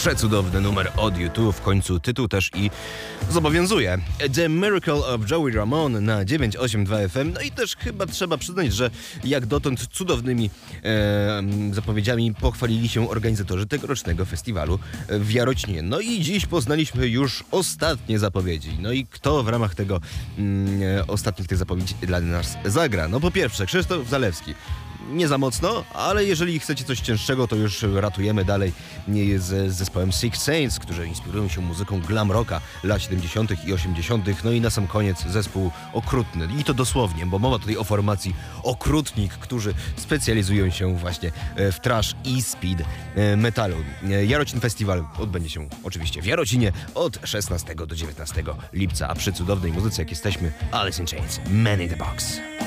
Przecudowny numer od U2, w końcu tytuł też i zobowiązuje. The Miracle of Joey Ramone na 982 FM. No i też chyba trzeba przyznać, że jak dotąd cudownymi zapowiedziami pochwalili się organizatorzy tegorocznego festiwalu w Jarocinie. No i dziś poznaliśmy już ostatnie zapowiedzi. No i kto w ramach tego ostatnich tych zapowiedzi dla nas zagra? No po pierwsze Krzysztof Zalewski. Nie za mocno, ale jeżeli chcecie coś cięższego, to już ratujemy dalej z zespołem Six Saints, którzy inspirują się muzyką glam rocka lat 70. i 80. No i na sam koniec zespół Okrutny. I to dosłownie, bo mowa tutaj o formacji Okrutnik, którzy specjalizują się właśnie w thrash i speed metalu. Jarocin Festiwal odbędzie się oczywiście w Jarocinie od 16 do 19 lipca, a przy cudownej muzyce jak jesteśmy, Alice in Chains, Man in the Box.